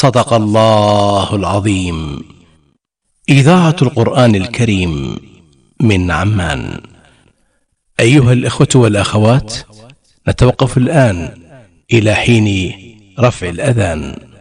صدق الله العظيم. إذاعة القرآن الكريم من عمان. أيها الإخوة والأخوات، نتوقف الآن إلى حين رفع الأذان.